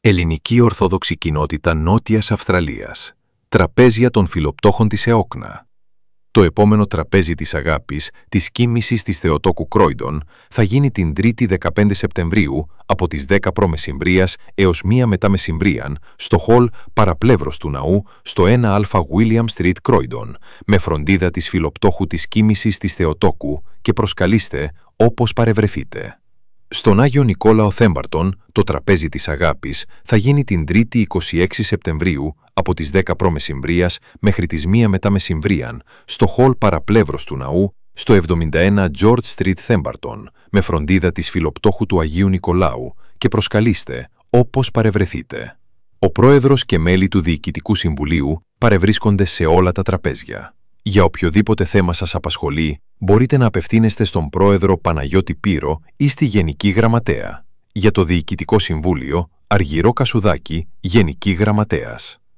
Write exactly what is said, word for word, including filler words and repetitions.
Ελληνική Ορθόδοξη Κοινότητα Νότιας Αυστραλίας. Τραπέζια των Φιλοπτώχων της ΕΟΚΝΑ. Το επόμενο τραπέζι της αγάπης, της κοίμησης της Θεοτόκου Κρόιντον, θα γίνει την Τρίτη δεκαπέντε Σεπτεμβρίου από τις δέκα προ Μεσημβρίας έως μία μετά Μεσημβρίαν στο χολ παραπλεύρος του ναού στο ένα Α William Street Κρόιντον, με φροντίδα της Φιλοπτώχου της κοίμησης της Θεοτόκου και προσκαλείστε όπως παρευρεθείτε. Στον Άγιο Νικόλαο Θέμπαρτον, το τραπέζι της αγάπης θα γίνει την Τρίτη εικοστή έκτη Σεπτεμβρίου από τις δέκα προ Μεσημβρίας μέχρι τις μία μετά Μεσημβρίαν στο χολ παραπλεύρος του ναού στο εβδομήντα ένα George Street Θέμπαρτον, με φροντίδα της Φιλοπτώχου του Αγίου Νικολάου και προσκαλείστε όπως παρευρεθείτε. Ο πρόεδρος και μέλη του Διοικητικού Συμβουλίου παρευρίσκονται σε όλα τα τραπέζια. Για οποιοδήποτε θέμα σας απασχολεί, μπορείτε να απευθύνεστε στον πρόεδρο Παναγιώτη Πύρο ή στη Γενική Γραμματέα. Για το Διοικητικό Συμβούλιο, Αργυρό Κασουδάκη, Γενική Γραμματέας.